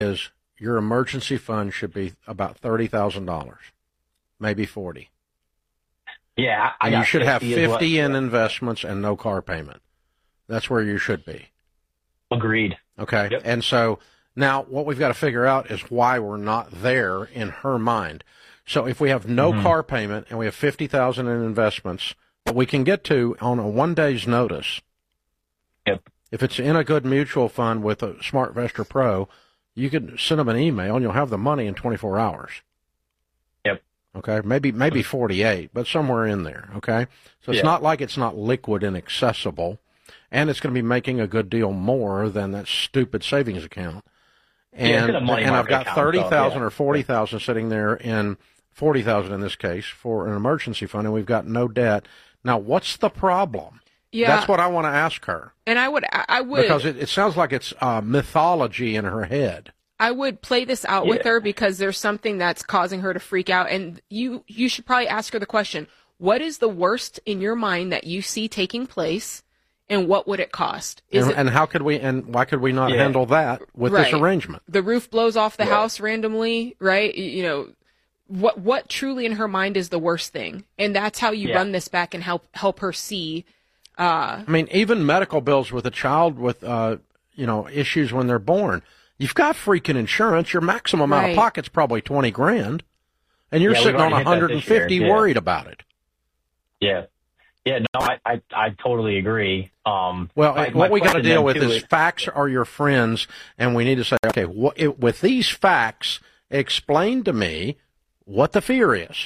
is your emergency fund should be about $30,000, maybe 40. Yeah, and you should have 50 well. in investments and no car payment. That's where you should be. Agreed. Okay. Yep. And so now what we've got to figure out is why we're not there in her mind. So if we have no car payment and we have 50,000 in investments that we can get to on a 1 day's notice. Yep. If it's in a good mutual fund with a SmartVestor Pro, you can send them an email and you'll have the money in 24 hours. Yep. Okay. Maybe 48, but somewhere in there. Okay. So it's not like it's not liquid and accessible, and it's going to be making a good deal more than that stupid savings account. And I've got 30,000 or 40,000 sitting there, in 40,000 in this case, for an emergency fund, and we've got no debt. Now, what's the problem? Yeah, that's what I want to ask her. And I would because it sounds like it's mythology in her head. I would play this out with her because there's something that's causing her to freak out, and you should probably ask her the question: what is the worst in your mind that you see taking place? And what would it cost? And how could we, and why could we not handle that with this arrangement? The roof blows off the house randomly, right? You know, what truly in her mind is the worst thing? And that's how you run this back and help her see. I mean, even medical bills with a child with, issues when they're born. You've got freaking insurance. Your maximum out of pocket's probably $20,000. And you're sitting on 150 worried about it. Yeah. Yeah, no, I totally agree. What we got to deal with is facts are your friends, and we need to say, okay, with these facts, explain to me what the fear is.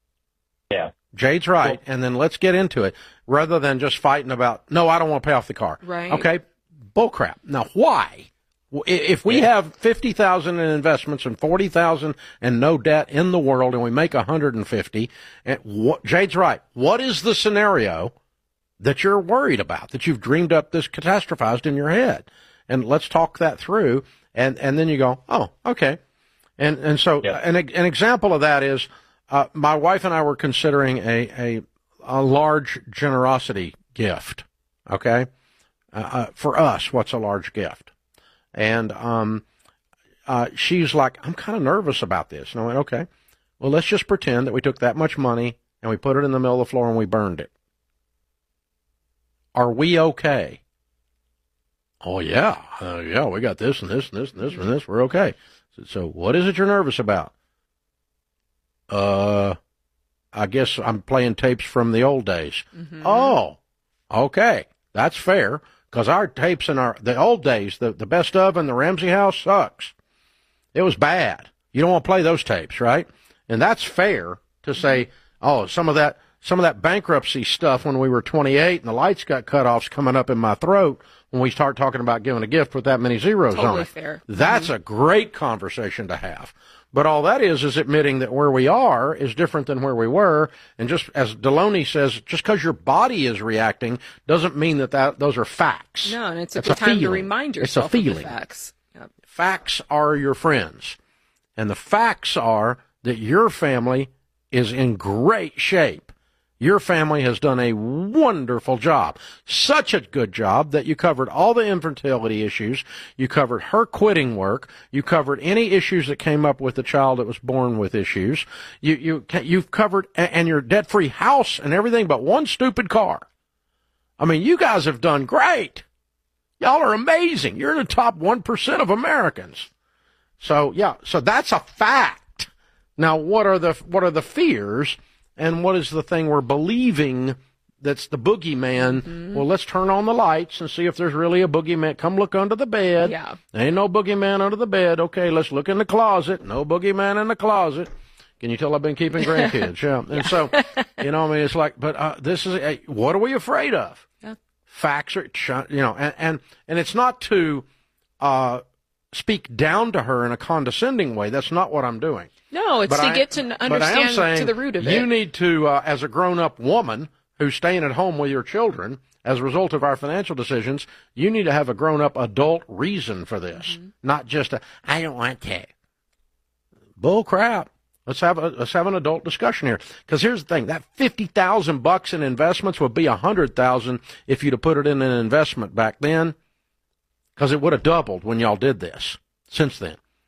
Yeah. Jade's right, and then let's get into it, rather than just fighting about, no, I don't want to pay off the car. Right. Okay, bullcrap. Now, why? If we have 50,000 in investments and 40,000 and no debt in the world, and we make 150, Jade's right. What is the scenario that you're worried about, that you've dreamed up, this catastrophized in your head? And let's talk that through. And then you go, oh, okay. And so an example of that is my wife and I were considering a large generosity gift. Okay, for us, what's a large gift? And she's like, I'm kind of nervous about this. And I went, okay, well, let's just pretend that we took that much money and we put it in the middle of the floor and we burned it. Are we okay? Oh, yeah. We got this and this and this and this and this. We're okay. So what is it you're nervous about? I guess I'm playing tapes from the old days. Mm-hmm. Oh, okay. That's fair. Because our tapes in the old days, the best of in the Ramsey house sucks. It was bad. You don't want to play those tapes, right? And that's fair to say, oh, some of that bankruptcy stuff when we were 28 and the lights got cut off's coming up in my throat when we start talking about giving a gift with that many zeros on it. Fair. That's a great conversation to have. But all that is admitting that where we are is different than where we were. And just as Deloney says, just because your body is reacting doesn't mean that those are facts. No, and it's a good time to remind yourself of the facts. Yep. Facts are your friends. And the facts are that your family is in great shape. Your family has done a wonderful job. Such a good job that you covered all the infertility issues. You covered her quitting work. You covered any issues that came up with the child that was born with issues. You've covered, and your debt-free house and everything but one stupid car. I mean, you guys have done great. Y'all are amazing. You're in the top 1% of Americans. So that's a fact. Now, what are the fears? And what is the thing we're believing that's the boogeyman? Mm-hmm. Well, let's turn on the lights and see if there's really a boogeyman. Come look under the bed. Yeah. There ain't no boogeyman under the bed. Okay, let's look in the closet. No boogeyman in the closet. Can you tell I've been keeping grandkids? Yeah. And so, it's like, but this is, what are we afraid of? Yeah. Facts are, and it's not to speak down to her in a condescending way. That's not what I'm doing. No, it's get to understand to the root of it. You need to, as a grown-up woman who's staying at home with your children, as a result of our financial decisions, you need to have a grown-up adult reason for this, not just I don't want to. Bull crap. Let's have an adult discussion here. Because here's the thing: that $50,000 in investments would be $100,000 if you'd have put it in an investment back then, because it would have doubled when y'all did this. Since then.